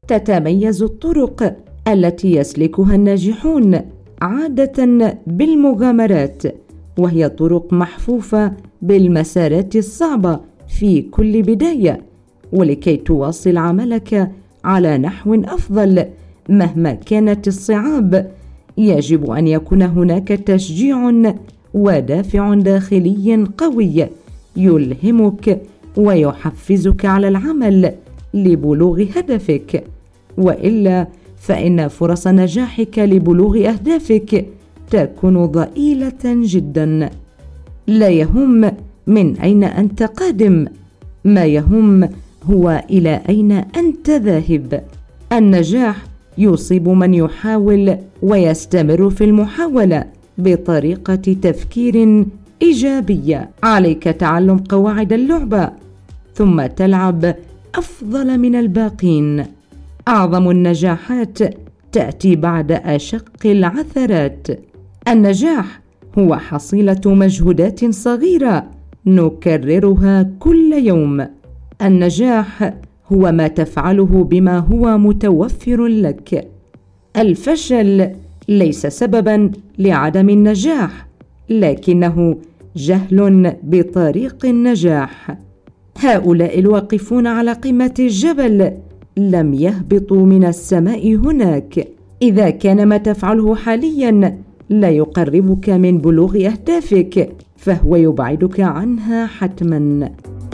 تتميز الطرق التي يسلكها الناجحون عادة بالمغامرات، وهي طرق محفوفة بالمسارات الصعبة في كل بداية، ولكي تواصل عملك على نحو أفضل مهما كانت الصعاب يجب أن يكون هناك تشجيع ودافع داخلي قوي يلهمك ويحفزك على العمل لبلوغ هدفك، وإلا فإن فرص نجاحك لبلوغ أهدافك تكون ضئيلة جدا. لا يهم من أين أنت قادم، ما يهم هو إلى أين أنت ذاهب. النجاح يصيب من يحاول ويستمر في المحاولة بطريقة تفكير إيجابية. عليك تعلم قواعد اللعبة ثم تلعب أفضل من الباقين. أعظم النجاحات تأتي بعد أشق العثرات. النجاح هو حصيلة مجهودات صغيرة نكررها كل يوم. النجاح هو ما تفعله بما هو متوفر لك. الفشل ليس سببا لعدم النجاح، لكنه جهل بطريق النجاح. هؤلاء الواقفون على قمة الجبل لم يهبطوا من السماء هناك. إذا كان ما تفعله حاليا لا يقربك من بلوغ أهدافك فهو يبعدك عنها حتما.